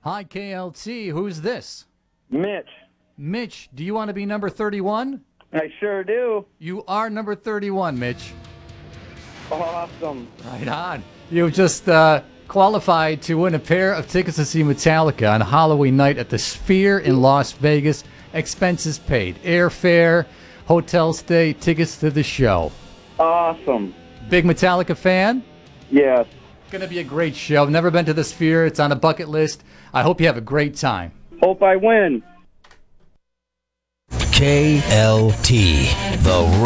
Hi, KLT. Who's this? Mitch. Mitch, do you want to be number 31? I sure do. You are number 31, Mitch. Awesome. Right on. You've just qualified to win a pair of tickets to see Metallica on Halloween night at the Sphere in Las Vegas. Expenses paid. Airfare, hotel stay, tickets to the show. Awesome. Big Metallica fan? Yes. Gonna be a great show. Never been to the Sphere. It's on a bucket list. I hope you have a great time. Hope I win. KLT, the